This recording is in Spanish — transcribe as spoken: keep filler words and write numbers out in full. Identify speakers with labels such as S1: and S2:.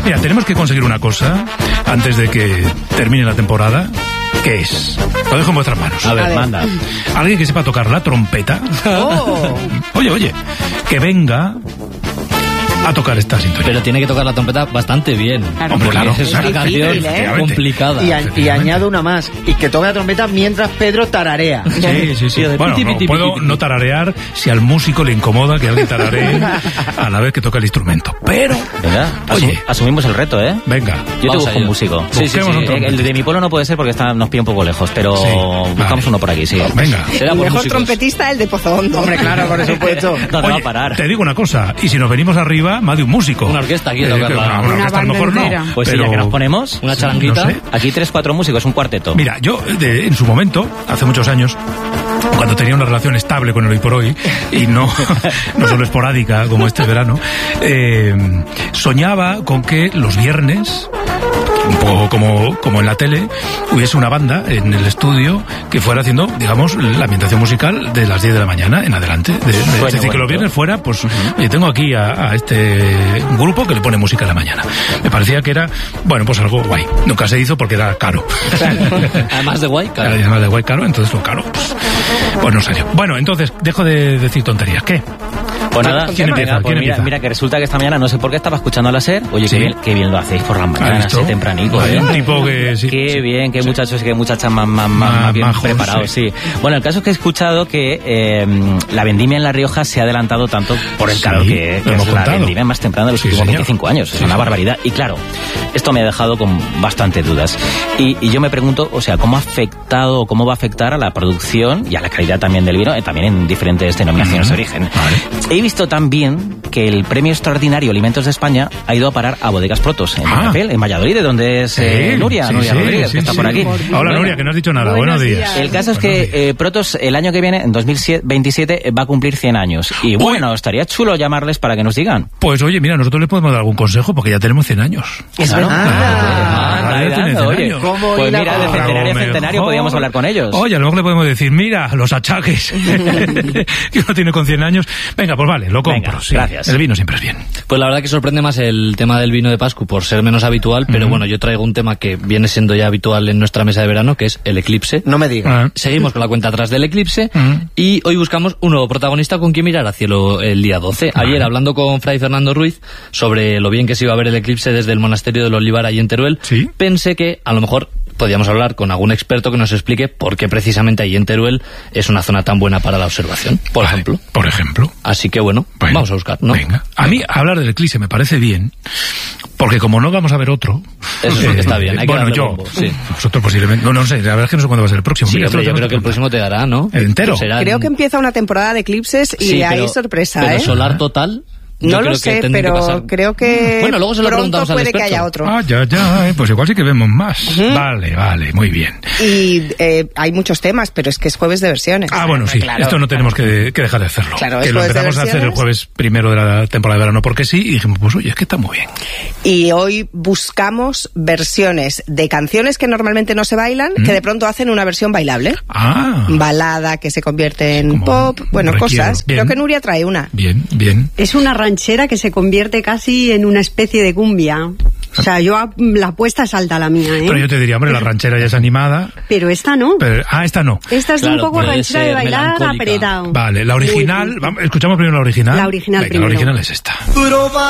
S1: Mira, tenemos que conseguir una cosa antes de que termine la temporada. ¿Qué es? Lo dejo en vuestras manos.
S2: A ver, a ver. manda.
S1: Alguien que sepa tocar la trompeta.
S3: Oh.
S1: Oye, oye, que venga a tocar esta sintonía.
S2: Pero tiene que tocar la trompeta bastante bien.
S1: Claro, hombre, claro.
S2: Es una canción
S3: difícil, ¿eh?
S2: complicada.
S4: Y, a, y añado una más. Y que toque la trompeta mientras Pedro tararea.
S1: Sí, sí, sí. Bueno, no, puedo no tararear si al músico le incomoda que alguien tararee a la vez que toca el instrumento. Pero...
S5: ¿Verdad?
S1: Oye,
S5: asumimos el reto, ¿eh?
S1: Venga.
S5: Yo te busco un músico. Sí, sí, sí. El de mi pueblo no puede ser porque está, nos pilla un poco lejos, pero sí, buscamos vale. uno por aquí, sí.
S1: Venga.
S3: El mejor músicos. trompetista, el de Pozo Hondo.
S4: Hombre, claro, por supuesto.
S5: No
S1: Oye,
S5: va a parar.
S1: Te digo una cosa, y si nos venimos arriba, más de un músico.
S2: Una orquesta aquí,
S1: eh,
S2: tocarla.
S1: Una, una orquesta a lo mejor no.
S5: Pues
S1: pero...
S5: sí, ya que nos ponemos,
S2: una charanguita.
S1: No sé.
S5: Aquí tres, cuatro músicos, un cuarteto.
S1: Mira, yo de, en su momento, hace muchos años, cuando tenía una relación estable con el hoy por hoy, y no, no solo esporádica como este verano, eh, soñaba con que los viernes, un poco como, como en la tele, hubiese una banda en el estudio que fuera haciendo, digamos, la ambientación musical de las diez de la mañana en adelante. De, de, bueno, es decir, bueno, que los viernes fuera, pues, uh-huh. oye, tengo aquí a, a este grupo que le pone música a la mañana. Me parecía que era, bueno, pues algo guay. Nunca se hizo porque era caro.
S2: Además de guay, caro.
S1: Además de guay, caro, entonces lo caro, pues, pues no salió. Bueno, entonces, dejo de decir tonterías. ¿Qué?
S5: Pues nada,
S1: ¿quién empieza?
S5: Venga, pues
S1: ¿quién
S5: mira,
S1: empieza?
S5: mira que resulta que esta mañana no sé por qué estaba escuchando a la SER. Oye,
S1: ¿Sí?
S5: qué bien, qué bien lo hacéis por las mañanas, así tempranito.
S1: Hay
S5: ¿eh?
S1: un tipo que sí.
S5: Qué
S1: sí,
S5: bien, qué
S1: sí.
S5: muchachos y qué muchachas más, más, más,
S1: Ma,
S5: más bien
S1: majos,
S5: preparados, sí. sí. Bueno, el caso es que he escuchado que eh, la vendimia en La Rioja se ha adelantado tanto por el calor
S1: sí,
S5: que, que
S1: es
S5: la
S1: contado.
S5: vendimia más temprana de los
S1: sí,
S5: últimos
S1: señor.
S5: veinticinco años.
S1: Sí,
S5: es una
S1: sí.
S5: barbaridad. Y claro, esto me ha dejado con bastante dudas. Y, y yo me pregunto, o sea, ¿cómo ha afectado, cómo va a afectar a la producción y a la calidad también del vino, eh, también en diferentes denominaciones uh-huh. de origen?
S1: Vale.
S5: He visto también que el premio extraordinario Alimentos de España ha ido a parar a Bodegas Protos, en
S1: Ah.
S5: Papel, en Valladolid, de donde es eh,
S1: Sí,
S5: Nuria,
S1: sí,
S5: Nuria
S1: sí,
S5: Rodríguez,
S1: sí,
S5: que está
S1: sí.
S5: por aquí.
S1: Hola,
S5: Bueno,
S1: Nuria, que no has dicho nada. Buenos,
S3: Buenos
S1: días.
S3: días.
S5: el caso es
S1: Buenos
S5: que eh, Protos el año que viene, en dos mil veintisiete, va a cumplir cien años. Y bueno, estaría chulo llamarles para que nos digan.
S1: Pues oye, mira, nosotros les podemos dar algún consejo porque ya tenemos cien años.
S5: Es
S3: verdad.
S5: Ah,
S1: Ah,
S5: anda,
S1: ya tiene
S5: anda,
S1: cien
S5: oye.
S1: años.
S4: ¿Cómo
S5: Pues
S4: ir a-
S5: mira, de centenario a
S1: Mejor.
S5: centenario podríamos hablar con ellos.
S1: Oye, a lo mejor le podemos decir, mira, los achaques que uno tiene con cien años. Venga, pues vale, lo compro.
S5: Venga,
S1: sí.
S5: gracias.
S1: El vino siempre es bien.
S2: Pues la verdad que sorprende más el tema del vino de Pascu por ser menos habitual, pero
S1: Uh-huh.
S2: bueno, yo traigo un tema que viene siendo ya habitual en nuestra mesa de verano, que es el eclipse.
S4: No me digas.
S1: Ah.
S2: Seguimos con la cuenta atrás del eclipse
S1: Uh-huh.
S2: y hoy buscamos un nuevo protagonista con quien mirar al cielo el día doce.
S1: Vale.
S2: Ayer, hablando con Fray Fernando Ruiz sobre lo bien que se iba a ver el eclipse desde el monasterio del Olivar ahí en Teruel,
S1: ¿Sí?
S2: pensé que a lo mejor podríamos hablar con algún experto que nos explique por qué precisamente ahí en Teruel es una zona tan buena para la observación, por
S1: Vale,
S2: ejemplo.
S1: Por ejemplo.
S2: Así que bueno,
S1: Bueno,
S2: vamos a buscar, ¿no?
S1: Venga. A mí hablar del eclipse me parece bien, porque como no vamos a ver otro...
S2: Eso sí que está bien, hay que
S1: bueno,
S2: darle
S1: yo,
S2: bombo, sí.
S1: Vosotros posiblemente... No, no sé, la verdad es que no sé cuándo va a ser el próximo.
S2: Sí,
S1: Mira,
S2: hombre,
S1: esto
S2: yo
S1: lo
S2: creo
S1: tenemos
S2: que el
S1: que
S2: próximo te dará, ¿no?
S1: ¿El entero?
S2: Será
S3: Creo
S2: en-
S3: que empieza una temporada de eclipses y
S2: Sí,
S3: hay
S2: pero-
S3: sorpresa,
S2: pero
S3: ¿eh?
S2: solar total. yo
S3: No
S2: creo
S3: lo
S2: que
S3: sé,
S2: tendría que
S3: pero
S2: pasar.
S3: creo que
S2: Bueno, luego se lo
S3: pronto
S2: preguntamos al
S3: puede que
S2: experto.
S3: haya otro.
S1: Ah, ya, ya, eh, pues igual sí que vemos más. Vale, vale, muy bien.
S3: Y eh, hay muchos temas, pero es que es jueves de versiones.
S1: Ah, bueno, sí,
S3: Claro,
S1: esto no tenemos que, que dejar de hacerlo.
S3: Claro,
S1: que
S3: es
S1: lo
S3: jueves de
S1: empezamos a hacer el
S3: versiones.
S1: jueves primero de la temporada de verano porque sí, y dijimos, pues oye, es que está muy bien.
S3: Y hoy buscamos versiones de canciones que normalmente no se bailan,
S1: ¿Mm?
S3: que de pronto hacen una versión bailable.
S1: Ah,
S3: Balada que se convierte en
S1: Como
S3: pop, bueno,
S1: requiero.
S3: cosas.
S1: Bien.
S3: Creo que Nuria trae una.
S1: bien, bien.
S6: Es una ranchera que se convierte casi en una especie de cumbia. O sea, yo a- la apuesta es alta la mía, ¿eh?
S1: Pero yo te diría, hombre, la ranchera ya es animada.
S6: Pero esta no.
S1: Pero, ah, esta no.
S6: Esta es de
S2: Claro,
S6: un poco
S2: puede
S6: ranchera de
S2: ser
S6: bailar
S2: melancólica.
S6: apretado.
S1: Vale, la original,
S6: Muy-
S1: vamos, escuchamos primero la original.
S6: La original
S1: Venga,
S6: primero.
S1: la original es esta.